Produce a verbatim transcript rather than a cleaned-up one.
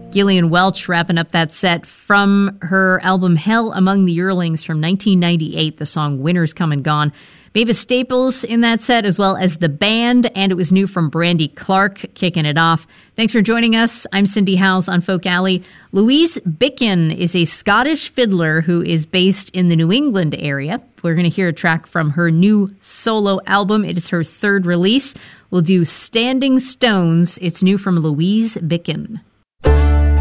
Gillian Welch wrapping up that set from her album Hell Among the Yearlings from nineteen ninety-eight, the song Winter's Come and Gone. Mavis Staples in that set, as well as the band, and it was new from Brandy Clark kicking it off. Thanks for joining us. I'm Cindy Howes on Folk Alley. Louise Bicken is a Scottish fiddler who is based in the New England area. We're going to hear a track from her new solo album. It is her third release. We'll do Standing Stones. It's new from Louise Bicken.